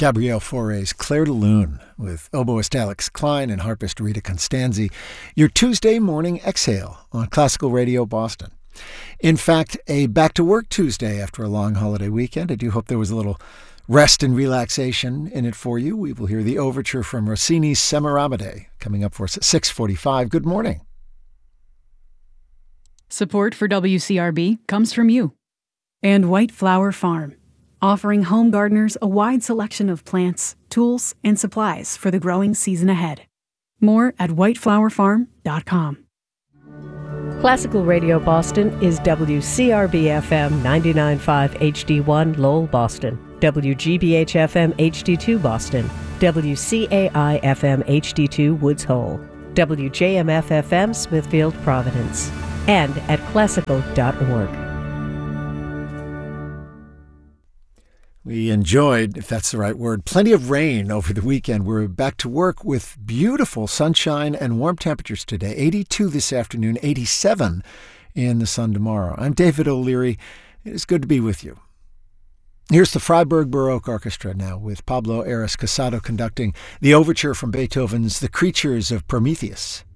Gabrielle Fauré's Clair de Lune with oboist Alex Klein and harpist Rita Constanzi. Your Tuesday morning exhale on Classical Radio Boston. In fact, a back-to-work Tuesday after a long holiday weekend. I do hope there was a little rest and relaxation in it for you. We will hear the overture from Rossini's Semiramide coming up for us at 6:45. Good morning. Support for WCRB comes from you and White Flower Farm, offering home gardeners a wide selection of plants, tools, and supplies for the growing season ahead. More at whiteflowerfarm.com. Classical Radio Boston is WCRB-FM 99.5 HD1 Lowell, Boston, WGBH-FM HD2 Boston, WCAI-FM HD2 Woods Hole, WJMF-FM Smithfield, Providence, and at classical.org. We enjoyed, if that's the right word, plenty of rain over the weekend. We're back to work with beautiful sunshine and warm temperatures today. 82 this afternoon, 87 in the sun tomorrow. I'm David O'Leary. It is good to be with you. Here's the Freiburg Baroque Orchestra now with Pablo Aras Casado conducting the overture from Beethoven's The Creatures of Prometheus.